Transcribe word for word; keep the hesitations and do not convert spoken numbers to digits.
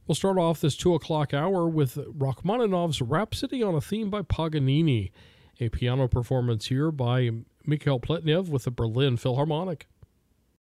We'll start off this two o'clock hour with Rachmaninoff's Rhapsody on a Theme by Paganini, a piano performance here by Mikhail Pletnev with the Berlin Philharmonic.